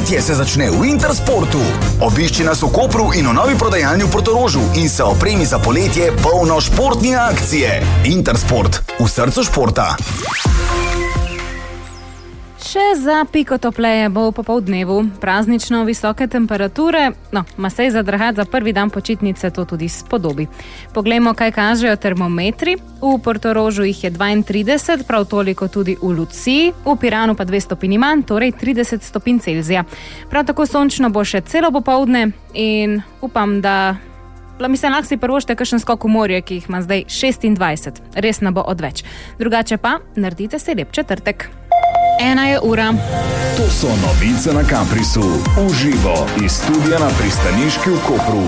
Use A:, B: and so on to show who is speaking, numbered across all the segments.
A: Poletje se začne v Intersportu. Obišči nas v Kopru in v novi prodajalni v Portorožu in se opremi za poletje polno športne akcije. Intersport, v srcu športa.
B: Še za piko topleje bo v popoldnevu. Praznično visoke temperature, ma sej zadrhati za prvi dan počitnice to tudi spodobi. Poglejmo, kaj kažejo termometri. V Portorožu jih je 32, prav toliko tudi v Luciji, v Piranu pa 2 stopinji manj, torej 30 stopinj Celzija. Prav tako sončno bo še celo popoldne in upam, da lahko si prvošte kakšen skok v morje, ki jih ima zdaj 26. Res ne bo odveč. Drugače pa, naredite si lep četrtek. 1 ura.
C: To so novice na Caprisu. Uživo iz studia na pristaniški v Kopru.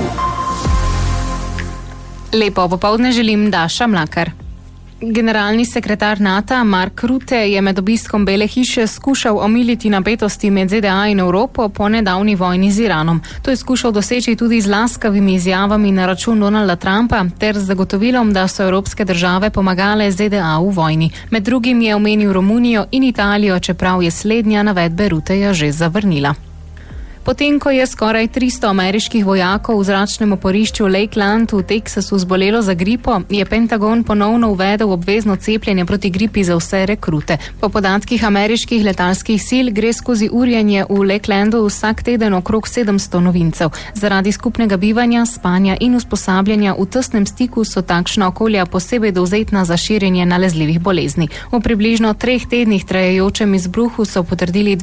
B: Lepo popoldne želim, Daša Mlakar. Generalni sekretar NATO Mark Rutte je med obiskom Bele hiše skušal omiliti napetosti med ZDA in Evropo po nedavni vojni z Iranom. To je skušal doseči tudi z laskavimi izjavami na račun Donalda Trumpa ter z zagotovilom, da so evropske države pomagale ZDA v vojni. Med drugim je omenil Romunijo in Italijo, čeprav je slednja navedbe Rutteja že zavrnila. Potem, ko je skoraj 300 ameriških vojakov v zračnem oporišču Lakeland v Teksasu zbolelo za gripo, je Pentagon ponovno uvedel obvezno cepljenje proti gripi za vse rekrute. Po podatkih ameriških letalskih sil gre skozi urjenje v Lakelandu vsak teden okrog 700 novincev. Zaradi skupnega bivanja, spanja in usposabljanja v tesnem stiku so takšna okolja posebej dovzetna za širjenje nalezljivih bolezni. V približno 3 tednih trajajočem izbruhu so potrdili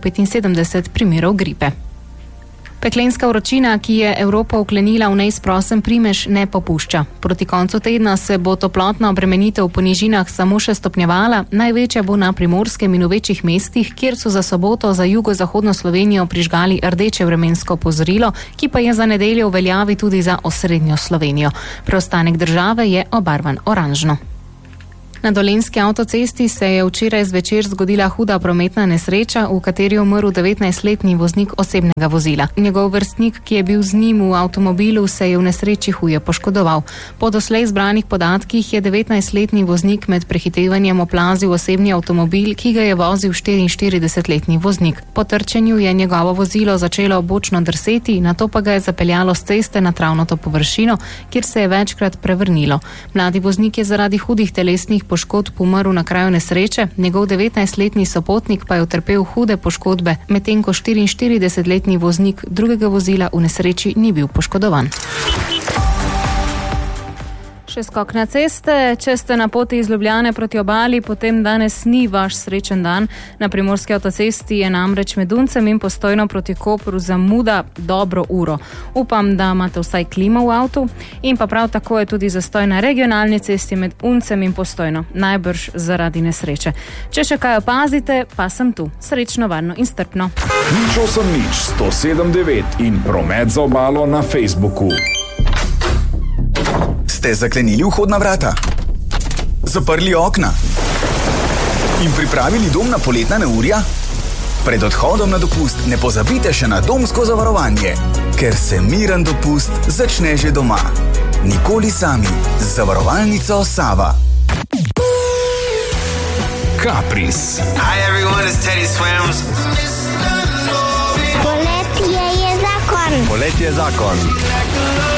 B: 275 primerov gripe. Peklenska vročina, ki je Evropo vklenila v neizprosen primež, ne popušča. Proti koncu tedna se bo toplotna obremenitev po nižinah samo še stopnjevala, največja bo na primorskem in v večjih mestih, kjer so za soboto za jugozahodno Slovenijo prižgali rdeče vremensko opozorilo, ki pa je za nedeljo v veljavi tudi za osrednjo Slovenijo. Preostanek države je obarvan oranžno. Na Dolenjski avtocesti se je včeraj zvečer zgodila huda prometna nesreča, v kateri je umrl 19-letni voznik osebnega vozila. Njegov vrstnik, ki je bil z njim v avtomobilu, se je v nesreči huje poškodoval. Po doslej zbranih podatkih je 19-letni voznik med prehitevanjem oplazil osebni avtomobil, ki ga je vozil 44-letni voznik. Po trčenju je njegovo vozilo začelo bočno drseti, nato pa ga je zapeljalo s ceste na travnato površino, kjer se je večkrat prevrnilo. Mladi voznik je zaradi hudih telesnih poškodb umrl na kraju nesreče, njegov 19-letni sopotnik pa je utrpel hude poškodbe, medtem ko 44-letni voznik drugega vozila v nesreči ni bil poškodovan. Še skok na ceste. Če ste na poti iz Ljubljane proti obali, potem danes ni vaš srečen dan. Na primorski avtocesti je namreč med Uncem in Postojno proti Kopru zamuda dobro uro. Upam, da imate vsaj klimo v avtu in pa prav tako je tudi zastoj na regionalni cesti med Uncem in Postojno, najbrž zaradi nesreče. Če še kaj opazite, pa sem tu. Srečno, varno in strpno.
C: Nič 107.9 in promet za obalo na Facebooku.
A: Ste zaklenili vhodna vrata? Zaprli okna? In pripravili dom na poletna neurja? Pred odhodom na dopust ne pozabite še na domsko zavarovanje, ker se miren dopust začne že doma. Nikoli sami z zavarovalnico Sava.
C: Capris.
D: Hi everyone, it's Teddy Swims.
E: Poletje je zakon.
D: Poletje je zakon.